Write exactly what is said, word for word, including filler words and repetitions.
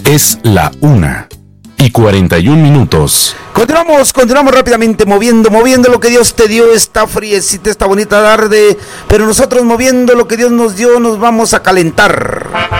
Es la una y cuarenta y un minutos. Continuamos, continuamos rápidamente moviendo, moviendo lo que Dios te dio. Está friecita, esta bonita tarde, pero nosotros moviendo lo que Dios nos dio nos vamos a calentar.